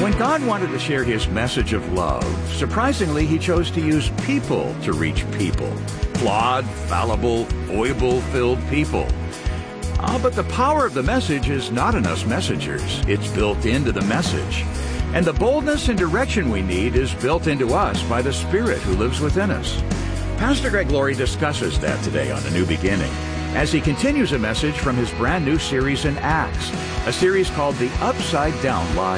When God wanted to share his message of love, surprisingly, he chose to use people to reach people. Flawed, fallible, foible-filled people. But the power of the message is not in us messengers. It's built into the message. And the boldness and direction we need is built into us by the Spirit who lives within us. Pastor Greg Laurie discusses that today on A New Beginning, as he continues a message from his brand new series in Acts, a series called The Upside Down Life.